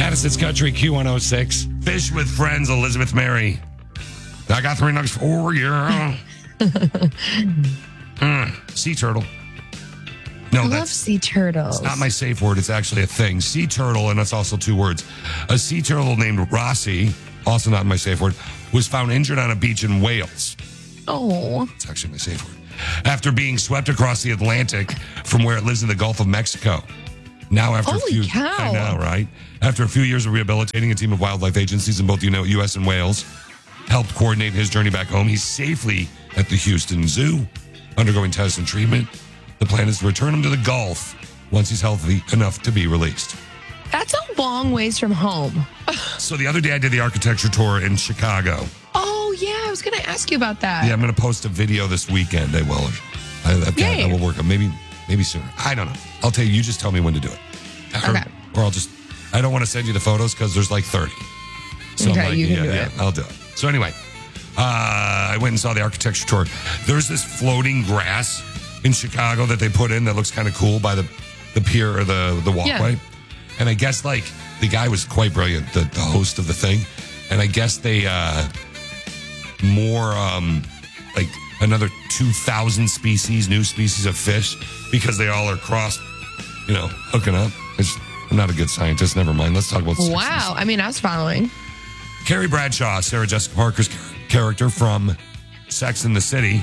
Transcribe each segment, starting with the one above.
Madison's Country Q106. Fish with Friends, Elizabeth Mary. I got 3 nuggets for you. Sea turtle. No, I love sea turtles. It's not my safe word. It's actually a thing. Sea turtle, and it's also 2 words. A sea turtle named Rossi, also not my safe word, was found injured on a beach in Wales. Oh. It's actually my safe word. After being swept across the Atlantic from where it lives in the Gulf of Mexico. Now, after Holy cow. I know, right? After a few years of rehabilitating, a team of wildlife agencies in both U.S. and Wales helped coordinate his journey back home. He's safely at the Houston Zoo, undergoing tests and treatment. The plan is to return him to the Gulf once he's healthy enough to be released. That's a long ways from home. So the other day I did the architecture tour in Chicago. Oh, yeah. I was going to ask you about that. Yeah, I'm going to post a video this weekend. I will. That will work. Maybe sooner. I don't know. I'll tell you. You just tell me when to do it. Okay. Or I'll just. I don't want to send you the photos because there's like 30. So okay, I'm like, you can do it. I'll do it. So anyway, I went and saw the architecture tour. There's this floating grass in Chicago that they put in that looks kind of cool by the pier or the walkway. Yeah. And I guess like the guy was quite brilliant, the host of the thing. And I guess they like another 2,000 new species of fish because they all are crossed, hooking up. I'm not a good scientist. Never mind. Let's talk about sex. Wow. I mean, I was following. Carrie Bradshaw, Sarah Jessica Parker's character from Sex and the City,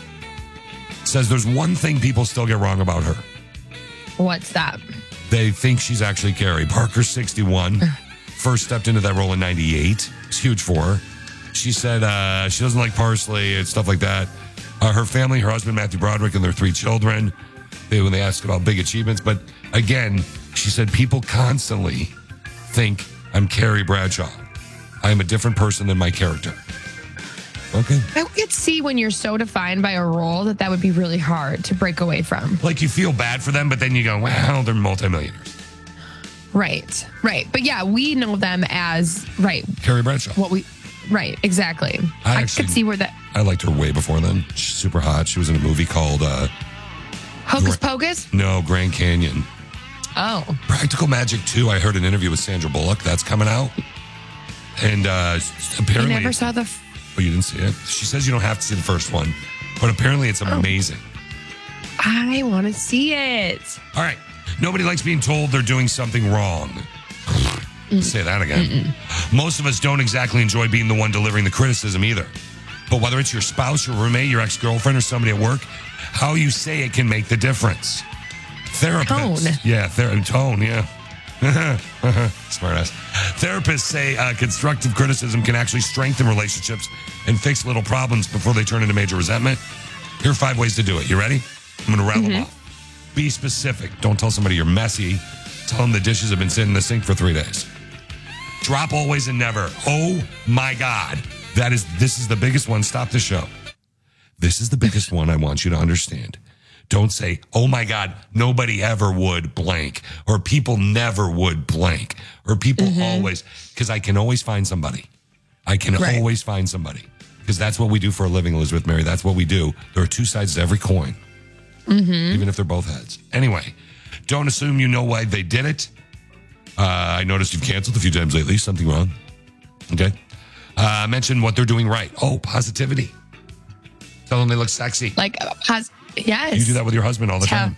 says there's one thing people still get wrong about her. What's that? They think she's actually Carrie. Parker's 61. First stepped into that role in 98. It's huge for her. She said she doesn't like parsley and stuff like that. Her family, her husband, Matthew Broderick, and their 3 children, when they ask about big achievements. But again, she said people constantly think I'm Carrie Bradshaw. I am a different person than my character. Okay. I could see when you're so defined by a role that would be really hard to break away from. Like you feel bad for them, but then you go, well, they're multimillionaires. Right. But yeah, we know them as, Carrie Bradshaw. Right, exactly. I could see where that. I liked her way before then. She's super hot. She was in a movie called Hocus Pocus? No, Grand Canyon. Oh. Practical Magic 2. I heard an interview with Sandra Bullock. That's coming out. And apparently. I never saw the. Oh, you didn't see it? She says you don't have to see the first one, but apparently it's amazing. I want to see it. All right. Nobody likes being told they're doing something wrong. Say that again. Most of us don't exactly enjoy being the one delivering the criticism either. But whether it's your spouse, your roommate, your ex-girlfriend, or somebody at work, how you say it can make the difference. Therapists. Tone. Yeah, tone, yeah. Smart ass. Therapists say constructive criticism can actually strengthen relationships and fix little problems before they turn into major resentment. Here are 5 ways to do it. You ready? I'm going to rattle them off. Be specific. Don't tell somebody you're messy. Tell them the dishes have been sitting in the sink for 3 days. Drop always and never. Oh my God. This is the biggest one. Stop the show. This is the biggest one I want you to understand. Don't say, oh my God, nobody ever would blank, or people never would blank, or people always, because I can always find somebody. I can always find somebody, because that's what we do for a living, Elizabeth Mary. That's what we do. There are 2 sides to every coin, even if they're both heads. Anyway, don't assume you know why they did it. I noticed you've canceled a few times lately. Something wrong. Okay. Mention what they're doing right. Oh, positivity. Tell them they look sexy. Yes. You do that with your husband all the time.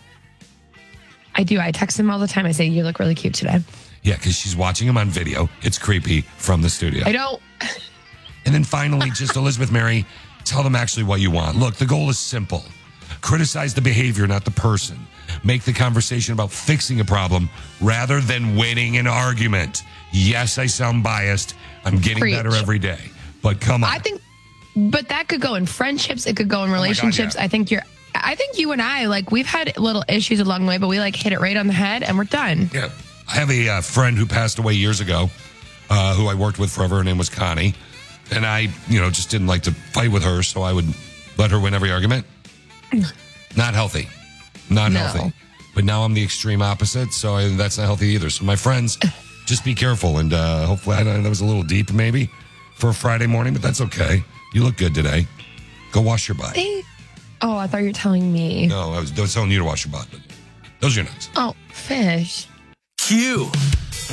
I do. I text him all the time. I say, you look really cute today. Yeah, because she's watching him on video. It's creepy from the studio. I don't. And then finally, just Elizabeth Mary, tell them actually what you want. Look, the goal is simple. Criticize the behavior, not the person. Make the conversation about fixing a problem rather than winning an argument. Yes, I sound biased. I'm getting better every day. But come on. But that could go in friendships. It could go in relationships. Oh my God, yeah. I think you and I, we've had little issues along the way, but we hit it right on the head and we're done. Yeah. I have a friend who passed away years ago, who I worked with forever. Her name was Connie. And I, just didn't like to fight with her, so I would let her win every argument. Not healthy. Not healthy. But now I'm the extreme opposite, so that's not healthy either. So my friends, just be careful. And hopefully, I know that was a little deep maybe for a Friday morning, but that's okay. You look good today. Go wash your butt. Oh, I thought you were telling me. No, I was telling you to wash your butt. But those are your nuts. Oh, fish. Q.